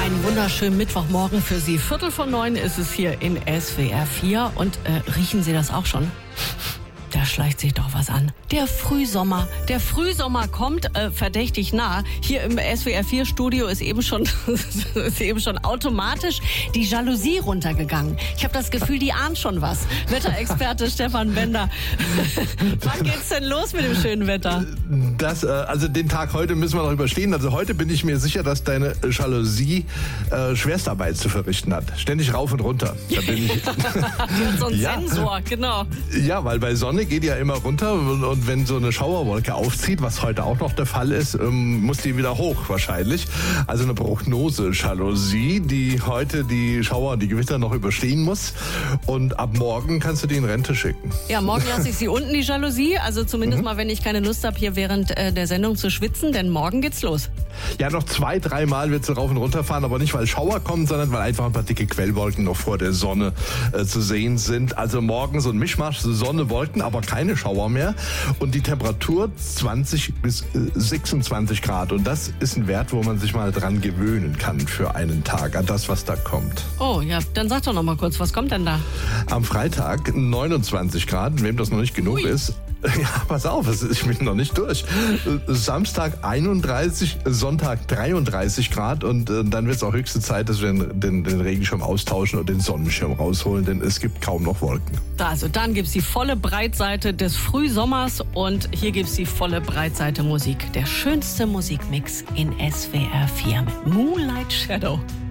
Einen wunderschönen Mittwochmorgen für Sie. 8:45 ist es hier in SWR 4. Und riechen Sie das auch schon? Da schleicht sich doch was an. Der Frühsommer. Der Frühsommer kommt verdächtig nah. Hier im SWR 4 Studio ist eben schon automatisch die Jalousie runtergegangen. Ich habe das Gefühl, die ahnt schon was. Wetterexperte Stefan Bender. Wann geht's denn los mit dem schönen Wetter? Also den Tag heute müssen wir noch überstehen. Also heute bin ich mir sicher, dass deine Jalousie Schwerstarbeit zu verrichten hat. Ständig rauf und runter. Da bin ich. Die hat so einen Sensor, genau. Ja, weil bei Sonne geht ja immer runter und wenn so eine Schauerwolke aufzieht, was heute auch noch der Fall ist, muss die wieder hoch wahrscheinlich. Also eine Prognose-Jalousie, die heute die Schauer und die Gewitter noch überstehen muss. Und ab morgen kannst du die in Rente schicken. Ja, morgen lasse ich sie unten, die Jalousie. Also zumindest mal, wenn ich keine Lust habe, hier während der Sendung zu schwitzen, denn morgen geht's los. Ja, noch 2-3 Mal wird sie rauf und runter fahren, aber nicht, weil Schauer kommen, sondern weil einfach ein paar dicke Quellwolken noch vor der Sonne zu sehen sind. Also morgen so ein Mischmasch, Sonne, Wolken, aber keine Schauer mehr. Und die Temperatur 20 bis 26 Grad. Und das ist ein Wert, wo man sich mal dran gewöhnen kann für einen Tag, an das, was da kommt. Oh ja, dann sag doch noch mal kurz, was kommt denn da? Am Freitag 29 Grad, wem das noch nicht genug ist. Ja, pass auf, ich bin noch nicht durch. Samstag 31, Sonntag 33 Grad und dann wird es auch höchste Zeit, dass wir den Regenschirm austauschen und den Sonnenschirm rausholen, denn es gibt kaum noch Wolken. Also dann gibt's die volle Breitseite des Frühsommers und hier gibt's die volle Breitseite Musik. Der schönste Musikmix in SWR 4 mit Moonlight Shadow.